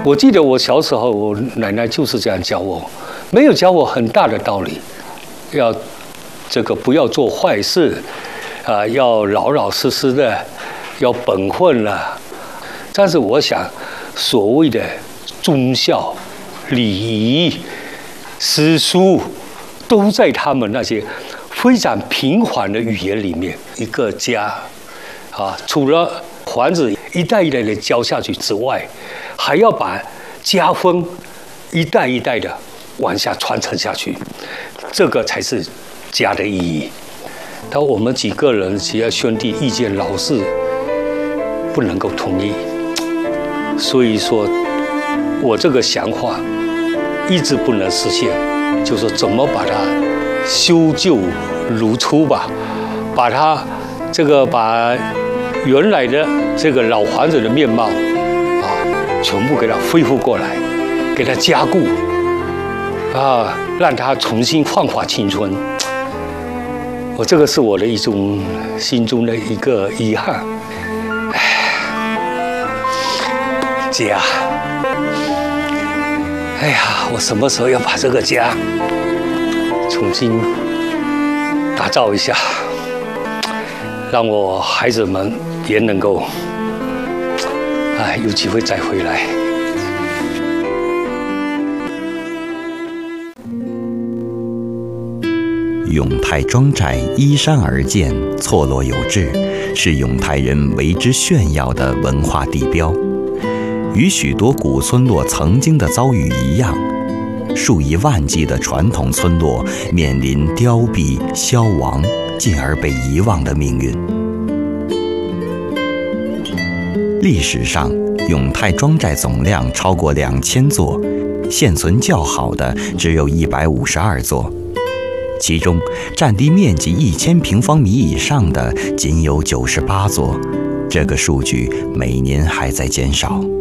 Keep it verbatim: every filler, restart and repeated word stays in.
我记得我小时候，我奶奶就是这样教我，没有教我很大的道理，要这个不要做坏事，啊、呃，要老老实实的，要本分了。但是我想，所谓的忠孝、礼仪、诗书，都在他们那些非常平缓的语言里面。一个家，啊，除了房子一代一代的教下去之外，还要把家风一代一代的往下传承下去，这个才是家的意义。但我们几个人只要兄弟意见老是不能够统一，所以说我这个想法一直不能实现，就是怎么把它修旧如初吧，把它这个把原来的这个老房子的面貌啊，全部给它恢复过来，给它加固啊，让它重新焕发青春。我这个是我的一种心中的一个遗憾。唉，家，哎呀，我什么时候要把这个家重新打造一下，让我孩子们也能够，哎，有机会再回来。 永泰庄寨依山而建，错落有致，是永泰人为之炫耀的文化地标。与许多古村落曾经的遭遇一样，数以万计的传统村落面临凋敝、消亡，进而被遗忘的命运。历史上，永泰庄寨总量超过两千座，现存较好的只有一百五十二座。其中，占地面积一千平方米以上的仅有九十八座，这个数据每年还在减少。